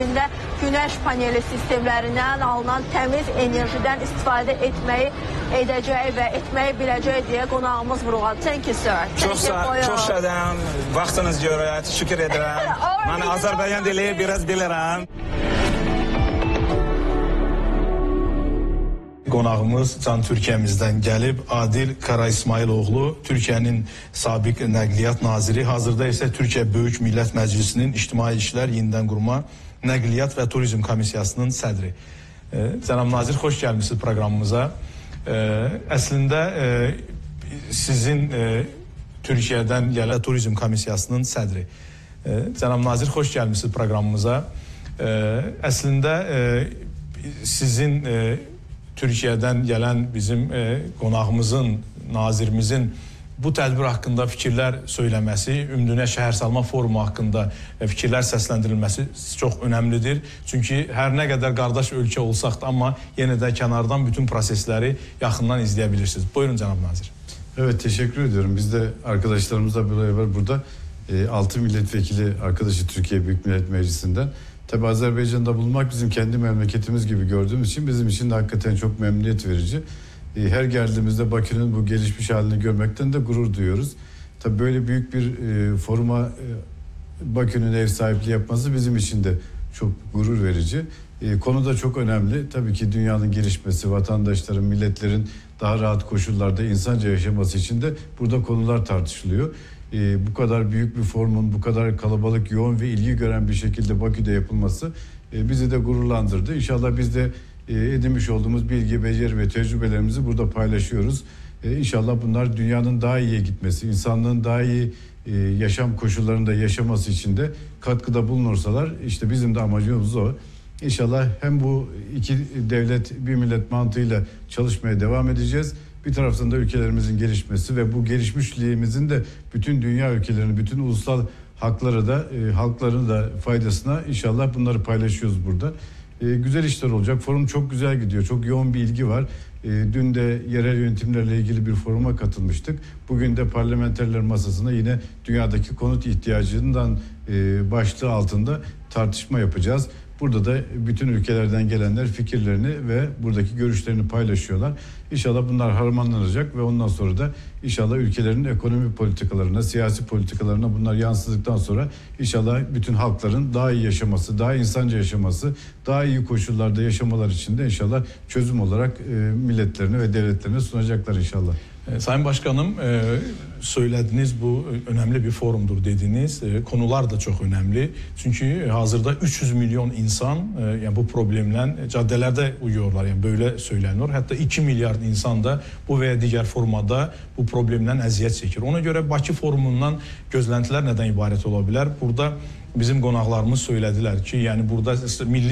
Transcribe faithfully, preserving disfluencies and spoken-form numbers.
Güneş paneli sistemlərindən alınan təmiz enerjiden istifadə etməyi edəcəyi və etməyi biləcəyi deyə qonağımız vurğuladı. Thank you, sir. Çox sağ, çox şadam. Vaxtınız görə şükür edirəm. Mən Azərbaycan dili biraz bilirəm. Qonağımız Can Türkiyəmizdən gəlib, Adil Kara İsmailoğlu, Türkiyənin sabiq nəqliyyat naziri, hazırda isə Türkiyə Böyük Millət Məclisinin İctimai İşlər Yenidən Qurma Nəqliyyat və Turizm Komissiyasının sədri. Ee, Cənab Nazir, xoş gəlmişsiniz proqramımıza. Ee, əslində e, sizin e, Türkiyədən gələn Turizm Komissiyasının sədri. Ee, Cənab Nazir, xoş gəlmişsiniz proqramımıza. Ee, əslində e, sizin e, Türkiyədən gələn bizim e, qonağımızın, nazirimizin bu tədbir haqqında fikirlər söyləməsi, Ümumdünya Şəhərsalma Forumu haqqında fikirlər səsləndirilməsi çox önəmlidir. Çünki hər nə qədər qardaş ölkə olsaq da, amma yenə də kənardan bütün prosesləri yaxından izləyə bilirsiniz. Buyurun Cənab Nazir. Evet, teşekkür ediyorum. Biz de arkadaşlarımızla beraber burada e, altı milletvekili arkadaşı Türkiye Büyük Millet Meclisi'nden. Tabi Azerbaycan'da bulunmak bizim kendi memleketimiz gibi gördüğümüz için bizim için de hakikaten çok memnuniyet verici. Her geldiğimizde Bakü'nün bu gelişmiş halini görmekten de gurur duyuyoruz. Tabii böyle büyük bir e, foruma e, Bakü'nün ev sahipliği yapması bizim için de çok gurur verici. E, konu da çok önemli. Tabii ki dünyanın gelişmesi, vatandaşların, milletlerin daha rahat koşullarda insanca yaşaması için de burada konular tartışılıyor. E, bu kadar büyük bir forumun, bu kadar kalabalık, yoğun ve ilgi gören bir şekilde Bakü'de yapılması e, bizi de gururlandırdı. İnşallah biz de edinmiş olduğumuz bilgi, beceri ve tecrübelerimizi burada paylaşıyoruz. Ee, İnşallah bunlar dünyanın daha iyiye gitmesi, insanlığın daha iyi e, yaşam koşullarında yaşaması için de katkıda bulunursalar, işte bizim de amacımız o. İnşallah hem bu iki devlet bir millet mantığıyla çalışmaya devam edeceğiz. Bir taraftan da ülkelerimizin gelişmesi ve bu gelişmişliğimizin de bütün dünya ülkelerinin, bütün ulusal hakları da, e, halkların da faydasına inşallah bunları paylaşıyoruz burada. Ee, güzel işler olacak. Forum çok güzel gidiyor. Çok yoğun bir ilgi var. Ee, dün de yerel yönetimlerle ilgili bir foruma katılmıştık. Bugün de parlamenterler masasına yine dünyadaki konut ihtiyacından e, başlığı altında tartışma yapacağız. Burada da bütün ülkelerden gelenler fikirlerini ve buradaki görüşlerini paylaşıyorlar. İnşallah bunlar harmanlanacak ve ondan sonra da inşallah ülkelerin ekonomi politikalarına, siyasi politikalarına bunlar yansıdıktan sonra inşallah bütün halkların daha iyi yaşaması, daha insanca yaşaması, daha iyi koşullarda yaşamalar için de inşallah çözüm olarak e, milletlerine ve devletlerine sunacaklar inşallah. Sayın Başkanım, e, söylədiniz bu önemli bir forumdur dediniz. E, konular da çok önemli. Çünkü hazırda üç yüz milyon insan e, yani bu problemle caddelerde uyuyorlar. Yani böyle söyleniyor. Hatta iki milyar insan da bu veya diğer formada bu problemden əziyyət çekir. Ona göre Bakı forumundan gözlentilər nədən ibarət ola bilər? Burada bizim qonaqlarımız söylediler ki, yani burada milli